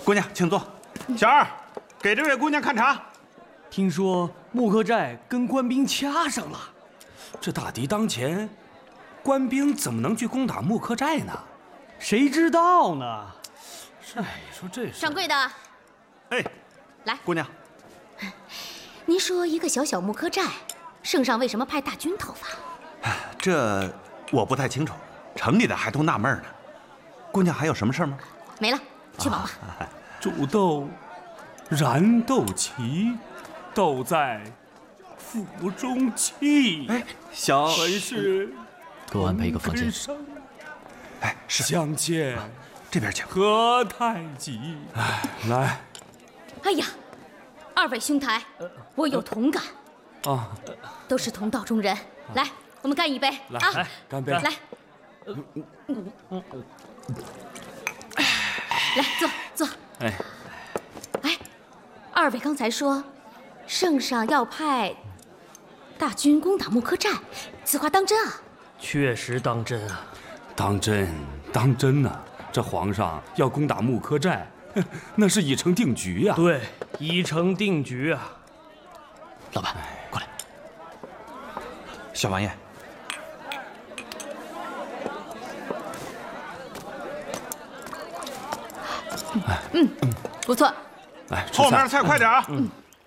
姑娘，请坐。小二，给这位姑娘看茶。 听说木克寨跟官兵掐上了， 这大敌当前，官兵怎么能去攻打木克寨呢？ 谁知道呢？ 是，你说这是。 掌柜的， 哎， 来， 姑娘， 您说一个小小木克寨，圣上为什么派大军讨伐？ 这我不太清楚，城里的还都纳闷呢。姑娘还有什么事吗？ 没了，去忙吧。 煮豆，燃豆萁，豆在釜中泣。 哎，小本是给我安排一个房间。 哎，是相见这边请。 何太急？来哎呀，二位兄台，我有同感， 啊， 都是同道中人。来，我们干一杯啊！ 来，干杯！ 来，来坐。 哎， 二位刚才说，圣上要派大军攻打木克寨，此话当真啊？ 确实当真啊！ 当真呐！这皇上要攻打木克寨，那是已成定局呀。 对，已成定局啊！ 老板，过来。 小王爷， 不错。 来，吃饭后面菜快点啊！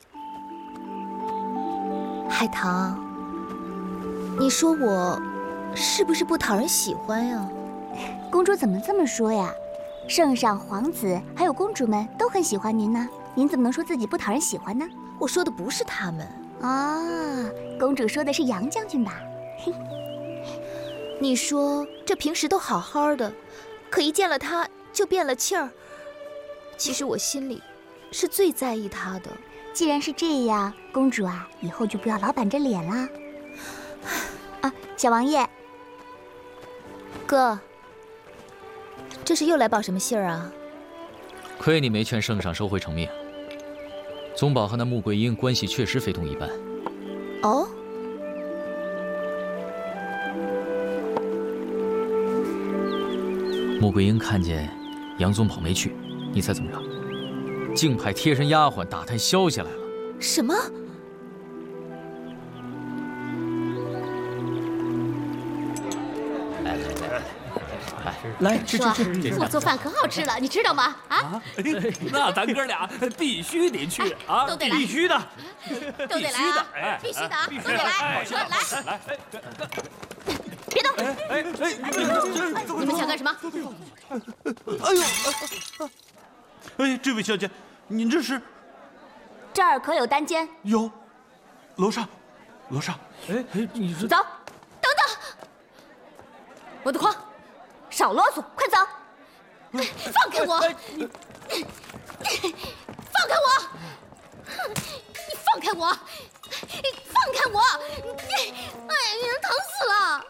海棠，你说我是不是不讨人喜欢呀？ 公主怎么这么说呀？圣上、皇子还有公主们都很喜欢您呢，您怎么能说自己不讨人喜欢呢？ 我说的不是他们啊，公主说的是杨将军吧？ 你说这平时都好好的，可一见了他就变了气儿。其实我心里是最在意他的。 既然是这样，公主啊，以后就不要老板着脸啦。啊，小王爷， 哥，这是又来报什么信儿啊？ 亏你没劝圣上收回成命。宗保和那穆桂英关系确实非同一般。 哦， 穆桂英看见杨宗保没去，你猜怎么着？竟派贴身丫鬟打探消息来了。 什么？ 来， 说我做饭可好吃了，你知道吗？啊， 那咱哥俩必须得去啊！ 都得来， 必须的， 都得来啊！必须的啊！都得来，来，别动！你们想干什么？ 哎，这位小姐，您这是？ 这儿可有单间？ 有，楼上。 哎，你说走，等等，我的筐， 少啰嗦，快走！ 放开我！放开我！你放开我！你放开我！哎呀，疼死了！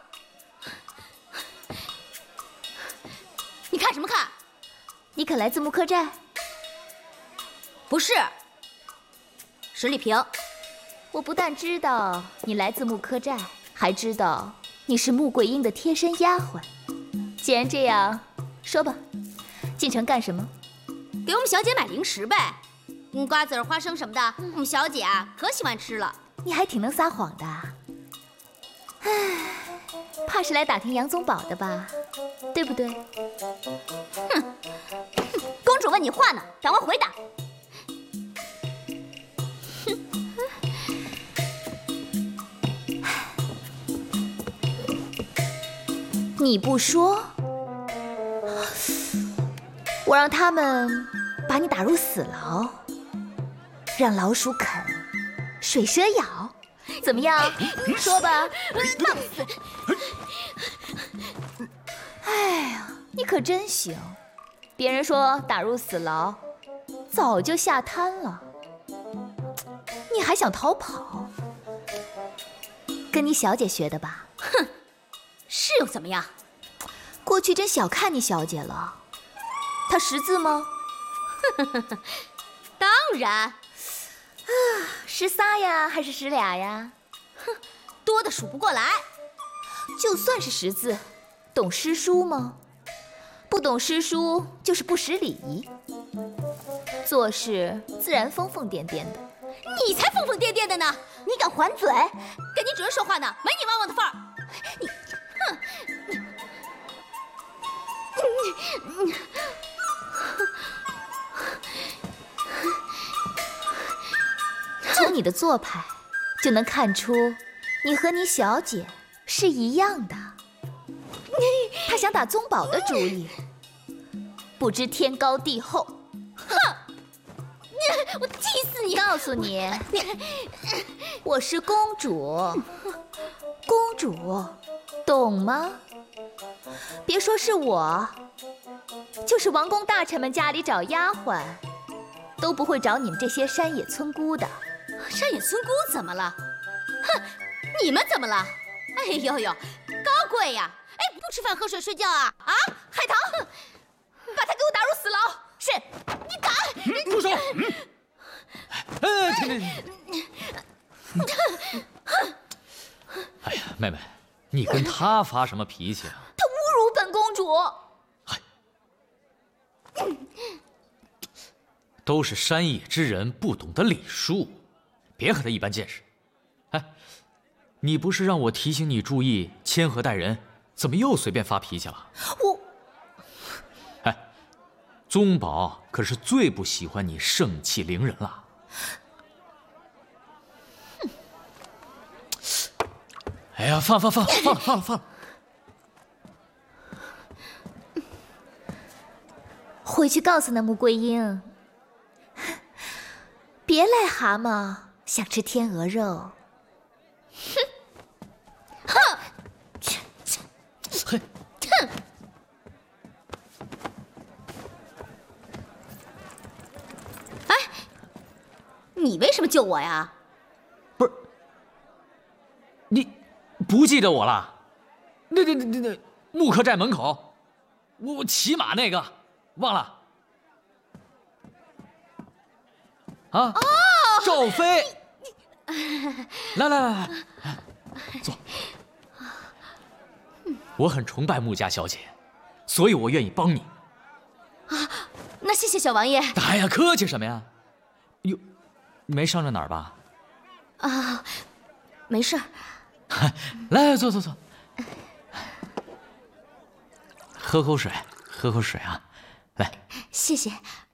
你看什么看？ 你可来自木克寨？ 不是，史丽萍。 我不但知道你来自木克寨，还知道你是穆桂英的贴身丫鬟。既然这样，说吧，进城干什么？ 给我们小姐买零食呗，瓜子儿、花生什么的，我们小姐啊可喜欢吃了。 你还挺能撒谎的。唉，怕是来打听杨宗保的吧？对不对？ 哼，公主问你话呢，赶快回答。 你不说，我让他们把你打入死牢，让老鼠啃，水蛇咬，怎么样？说吧，弄死！哎呀，你可真行！别人说打入死牢，早就下滩了，你还想逃跑？跟你小姐学的吧？ 哼，是又怎么样？ 过去真小看你小姐了。她识字吗？ 当然。 识仨呀，还是识俩呀？ 哼，多的数不过来。 就算是识字，懂诗书吗？不懂诗书就是不识礼仪。 做事自然疯疯癫癫的。 你才疯疯癫癫的呢！ 你敢还嘴？ 跟你主人说话呢，没你汪汪的份儿。你， 从你的做派就能看出，你和你小姐是一样的。他想打宗保的主意，不知天高地厚。 哼！我气死你！ 告诉你，我是公主，公主，懂吗？别说是我，就是王公大臣们家里找丫鬟，都不会找你们这些山野村姑的。 山野村姑怎么了？哼，你们怎么了？哎呦呦，高贵呀！哎，不吃饭喝水睡觉啊？啊，海棠，把他给我打入死牢！是，你打！ 住手！哎呀，妹妹，你跟他发什么脾气啊？ 他侮辱本公主！ 都是山野之人，不懂得礼数，别和他一般见识。哎，你不是让我提醒你注意谦和待人，怎么又随便发脾气了？哎，宗保可是最不喜欢你盛气凌人了。哎呀，放了。 回去告诉那穆桂英，别癞蛤蟆想吃天鹅肉。 嘿， 哎，你为什么救我呀？ 不是，你不记得我了？那木刻寨门口，我骑马那个，忘了？啊？哦，赵飞，来，坐。我很崇拜穆家小姐，所以我愿意帮你。 啊，那谢谢小王爷。 哎呀，客气什么呀？哟，你没伤着哪儿吧？ 啊，没事儿。 来，坐。喝口水啊，来。 谢谢。